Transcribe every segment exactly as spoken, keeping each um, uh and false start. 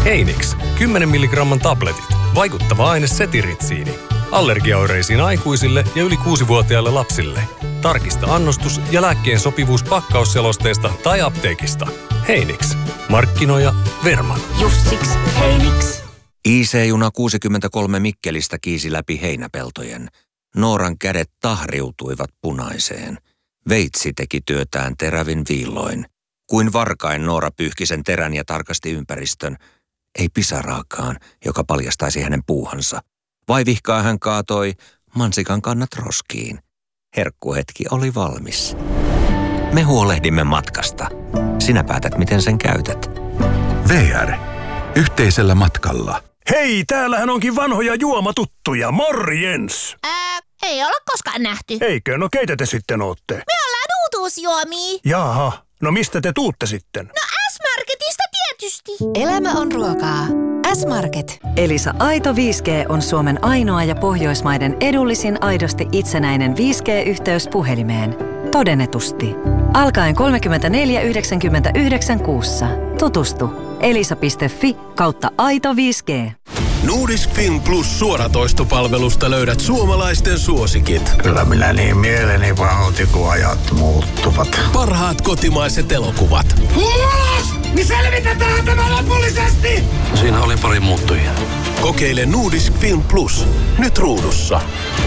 Heinix, kymmenen milligramman tabletit. Vaikuttava aine setiritsiini. Allergiaoireisiin aikuisille ja yli kuusivuotiaille lapsille. Tarkista annostus ja lääkkeen sopivuus pakkausselosteesta tai apteekista. Heinix. Markkinoija Verman. Jussiks Heinix. I C-juna kuusikymmentäkolme Mikkelistä kiisi läpi heinäpeltojen. Nooran kädet tahriutuivat punaiseen. Veitsi teki työtään terävin viilloin. Kuin varkain Noora pyyhki sen terän ja tarkasti ympäristön. Ei pisaraakaan, joka paljastaisi hänen puuhansa. Vaivihkaa hän kaatoi mansikan kannat roskiin. Herkkuhetki oli valmis. Me huolehdimme matkasta. Sinä päätät, miten sen käytät. V R. Yhteisellä matkalla. Hei, täällähän onkin vanhoja juomatuttuja. Morjens! Ää, ei olla koskaan nähty. Eikö? No keitä te sitten ootte? Me ollaan uutuusjuomia. Jaha, no mistä te tuutte sitten? No S-Marketista tietysti. Elämä on ruokaa. S-Market. Elisa Aito viisi G on Suomen ainoa ja Pohjoismaiden edullisin aidosti itsenäinen viisi G-yhteys puhelimeen. Todennetusti. Alkaen kolmekymmentäneljä yhdeksänkymmentäyhdeksän kuussa. Tutustu. elisa piste fi kautta aito viisi G. Nordisk Film Plus suoratoistopalvelusta löydät suomalaisten suosikit. Kyllä minä niin mieleni pahoitin, kun ajat muuttuvat. Parhaat kotimaiset elokuvat. Ulos! Niin selvitetään tämä lopullisesti! Siinä oli pari muuttujia. Kokeile Nordisk Film Plus. Nyt ruudussa.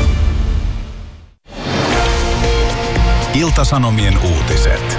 Ilta-Sanomien uutiset.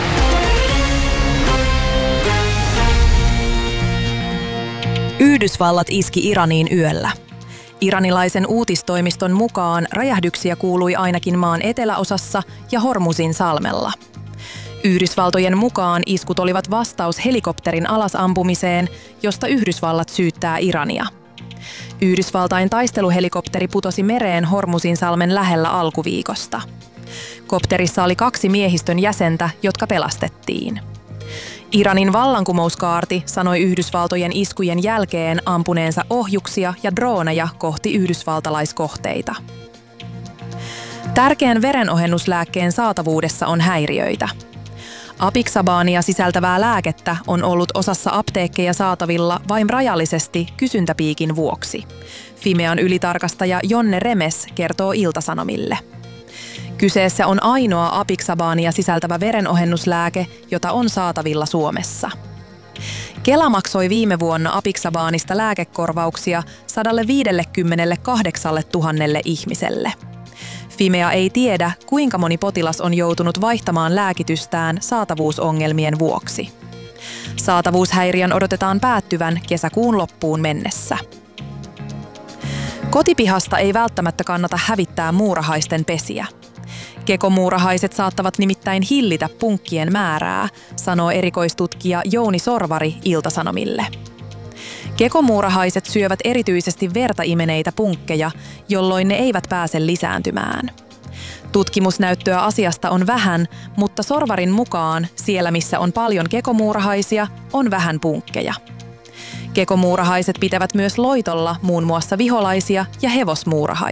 Yhdysvallat iski Iraniin yöllä. Iranilaisen uutistoimiston mukaan räjähdyksiä kuului ainakin maan eteläosassa ja Hormuzin salmella. Yhdysvaltojen mukaan iskut olivat vastaus helikopterin alasampumiseen, josta Yhdysvallat syyttää Irania. Yhdysvaltain taisteluhelikopteri putosi mereen Hormuzin salmen lähellä alkuviikosta. Kopterissa oli kaksi miehistön jäsentä, jotka pelastettiin. Iranin vallankumouskaarti sanoi Yhdysvaltojen iskujen jälkeen ampuneensa ohjuksia ja drooneja kohti yhdysvaltalaiskohteita. Tärkeän verenohennuslääkkeen saatavuudessa on häiriöitä. Apixabania sisältävää lääkettä on ollut osassa apteekkeja saatavilla vain rajallisesti kysyntäpiikin vuoksi. Fimean ylitarkastaja Jonne Remes kertoo Ilta-Sanomille. Kyseessä on ainoa Apixabania sisältävä verenohennuslääke, jota on saatavilla Suomessa. Kela maksoi viime vuonna Apixabanista lääkekorvauksia sata viisikymmentäkahdeksan tuhatta ihmiselle. Fimea ei tiedä, kuinka moni potilas on joutunut vaihtamaan lääkitystään saatavuusongelmien vuoksi. Saatavuushäiriön odotetaan päättyvän kesäkuun loppuun mennessä. Kotipihasta ei välttämättä kannata hävittää muurahaisten pesiä. Kekomuurahaiset saattavat nimittäin hillitä punkkien määrää, sanoo erikoistutkija Jouni Sorvari Ilta-Sanomille. Kekomuurahaiset syövät erityisesti verta imeneitä punkkeja, jolloin ne eivät pääse lisääntymään. Tutkimusnäyttöä asiasta on vähän, mutta Sorvarin mukaan siellä, missä on paljon kekomuurahaisia, on vähän punkkeja. Kekomuurahaiset pitävät myös loitolla muun muassa viholaisia ja hevosmuurahaisia.